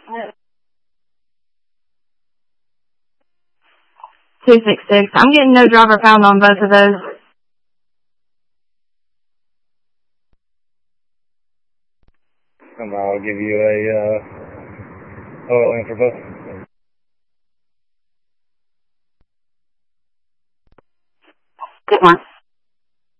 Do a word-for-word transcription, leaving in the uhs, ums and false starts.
two six six. I'm getting no driver found on both of those. And I'll give you a uh, oil lane for both. Good one.